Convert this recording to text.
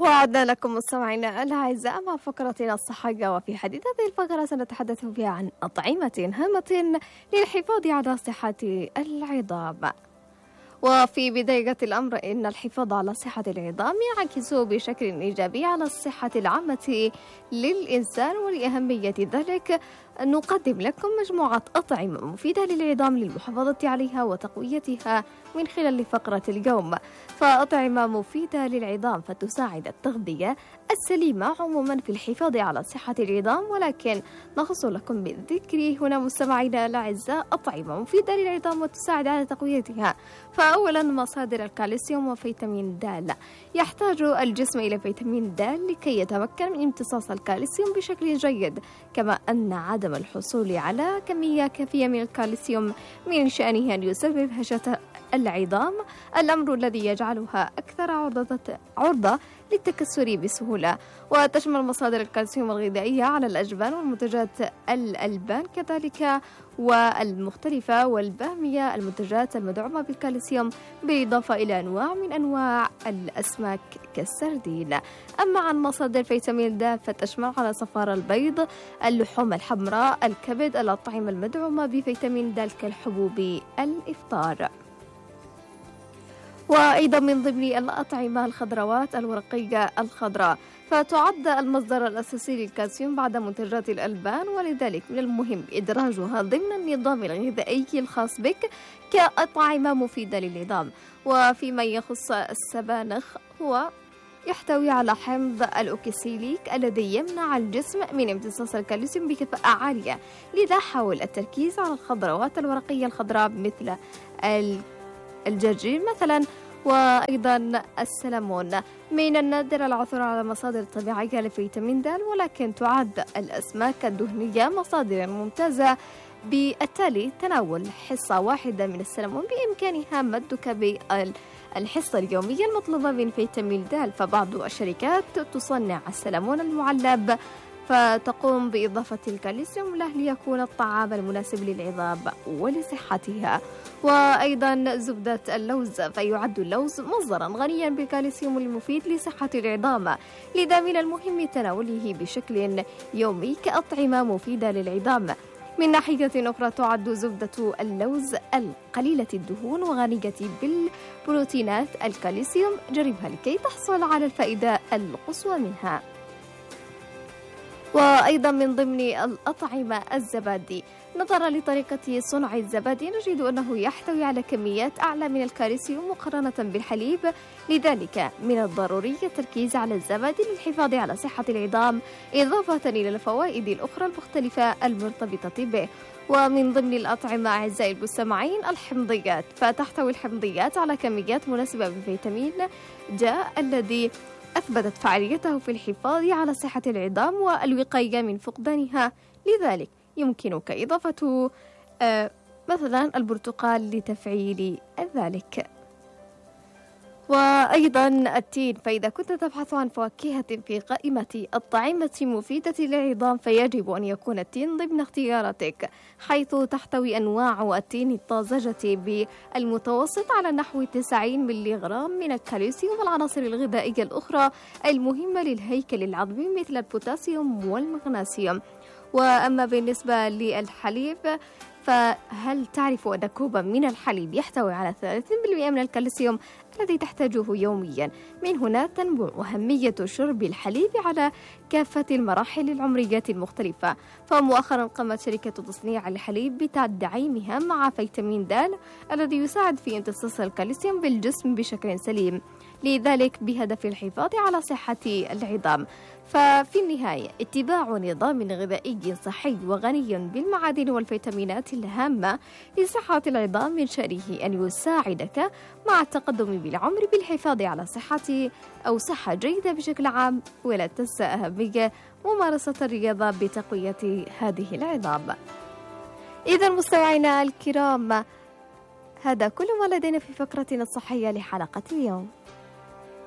وعدنا لكم مستمعينا الأعزاء مع فقرتنا الصحية، وفي حديث هذه الفقرة سنتحدث فيها عن أطعمة هامة للحفاظ على صحة العظام. وفي بداية الأمر إن الحفاظ على صحة العظام ينعكس بشكل إيجابي على الصحة العامة للإنسان، ولأهمية ذلك نقدم لكم مجموعة أطعمة مفيدة للعظام للمحافظة عليها وتقويتها من خلال فقرة اليوم. فأطعمة مفيدة للعظام فتساعد التغذية السليمة عموما في الحفاظ على صحة العظام، ولكن نخص لكم بالذكر هنا مستمعينا الأعزاء أطعمة مفيدة للعظام وتساعد على تقويتها. فأولا مصادر الكالسيوم وفيتامين د. يحتاج الجسم إلى فيتامين د لكي يتمكن من امتصاص الكالسيوم بشكل جيد، كما أن عدم الحصول على كمية كافية من الكالسيوم من شأنه أن يسبب هشاشة العظام، الأمر الذي يجعلها أكثر عرضة للتكسر بسهولة. وتشمل مصادر الكالسيوم الغذائية على الأجبان والمنتجات الألبان كذلك والمختلفة والبامية، المنتجات المدعومة بالكالسيوم، بالإضافة إلى أنواع من أنواع الأسماك كالسردين. أما عن مصادر فيتامين د فتشمل على صفار البيض، اللحوم الحمراء، الكبد، الأطعمة المدعومة بفيتامين د كالحبوب الإفطار. وأيضا من ضمن الأطعمة الخضروات الورقية الخضراء، فتعد المصدر الأساسي للكالسيوم بعد منتجات الألبان، ولذلك من المهم إدراجها ضمن النظام الغذائي الخاص بك كأطعمة مفيدة للعظام. وفيما يخص السبانخ، هو يحتوي على حمض الأوكساليك الذي يمنع الجسم من امتصاص الكالسيوم بكفاءة عالية، لذا حاول التركيز على الخضروات الورقية الخضراء مثل الجرجير مثلا، وأيضا السلمون. من النادر العثور على مصادر طبيعية لفيتامين د، ولكن تعد الأسماك الدهنية مصادر ممتازة. بالتالي تناول حصة واحدة من السلمون بإمكانها مدك بالحصة اليومية المطلوبة من فيتامين د. فبعض الشركات تصنع السلمون المعلب فتقوم بإضافة الكالسيوم له ليكون الطعام المناسب للعظام ولصحتها. وأيضا زبدة اللوز، فيعد اللوز مصدرا غنيا بالكالسيوم المفيد لصحة العظام، لذا من المهم تناوله بشكل يومي كأطعمة مفيدة للعظام. من ناحية أخرى تعد زبدة اللوز القليلة الدهون وغنية بالبروتينات الكالسيوم، جربها لكي تحصل على الفائدة القصوى منها. وأيضا من ضمن الأطعمة الزبادي، نظرا لطريقة صنع الزبادي نجد أنه يحتوي على كميات أعلى من الكالسيوم مقارنة بالحليب، لذلك من الضروري التركيز على الزبادي للحفاظ على صحة العظام، إضافة إلى الفوائد الأخرى المختلفة المرتبطة به. ومن ضمن الأطعمة أعزائي المستمعين الحمضيات، فتحتوي الحمضيات على كميات مناسبة من فيتامين د الذي أثبتت فعاليته في الحفاظ على صحة العظام والوقاية من فقدانها، لذلك يمكنك إضافة مثلا البرتقال لتفعيل ذلك. وأيضا التين، فإذا كنت تبحث عن فواكه في قائمة الطعمة مفيدة للعظام فيجب أن يكون التين ضمن اختياراتك، حيث تحتوي أنواع التين الطازجة بالمتوسط على نحو 90 ملغ من الكالسيوم والعناصر الغذائية الأخرى المهمة للهيكل العظمي مثل البوتاسيوم والمغنيسيوم. وأما بالنسبة للحليب، فهل تعرف أن كوبا من الحليب يحتوي على 30% من الكالسيوم الذي تحتاجه يوميا؟ من هنا تنبع أهمية شرب الحليب على كافة المراحل العمرية المختلفة. فمؤخرا قامت شركة تصنيع الحليب بتدعيمها مع فيتامين د الذي يساعد في امتصاص الكالسيوم بالجسم بشكل سليم، لذلك بهدف الحفاظ على صحة العظام. ففي النهاية اتباع نظام غذائي صحي وغني بالمعادن والفيتامينات الهامة لصحة العظام من شأنه أن يساعدك مع التقدم بالعمر بالحفاظ على صحة جيدة بشكل عام، ولا تنسى أهمية ممارسة الرياضة بتقوية هذه العظام. إذا مستمعينا الكرام، هذا كل ما لدينا في فقرتنا الصحية لحلقة اليوم.